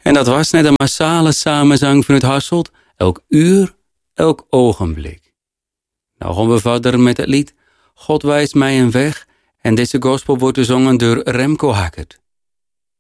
En dat was net een massale samenzang van het Hasselt. Elk uur, elk ogenblik. Nou gaan we verder met het lied God wijst mij een weg. En deze gospel wordt gezongen door Remco Hackert.